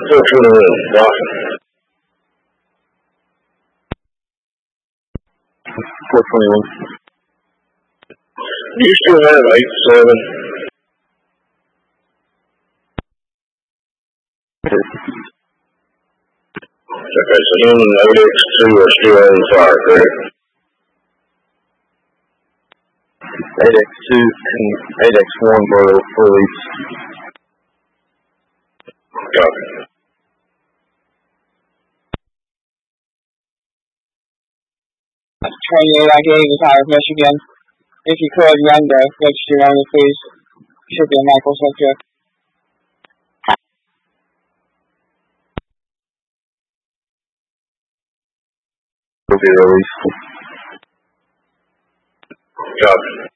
做出的Boston. 421. You still have 87. Okay, so him and 8X2 are still on fire, correct? 8X2 and 8X1 were released. Copy. Twenty-eight, I gave is out of Michigan. If you could run the registry only, please. Should be a medical subject. Will be released. Copy.